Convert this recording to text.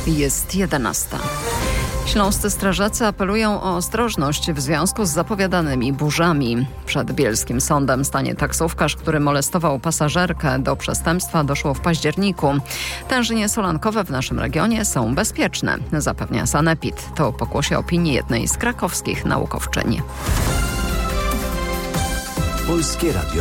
Jest 11. Śląscy strażacy apelują o ostrożność w związku z zapowiadanymi burzami. Przed bielskim sądem stanie taksówkarz, który molestował pasażerkę. Do przestępstwa doszło w październiku. Tężynie solankowe w naszym regionie są bezpieczne, zapewnia Sanepid. To pokłosie opinii jednej z krakowskich naukowczyń. Polskie Radio